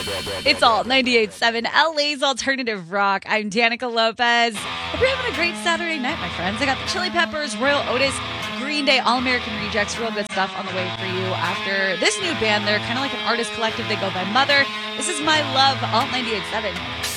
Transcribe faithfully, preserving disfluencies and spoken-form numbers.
It's all ninety-eight point seven L A's Alternative Rock. I'm Danica Lopez. Hope you're having a great Saturday night, my friends. I got the Chili Peppers, Royal Otis, Green Day, All American Rejects. Real good stuff on the way for you after this new band. They're kind of like an artist collective. They go by Mother. This is My Love, Alt ninety-eight point seven.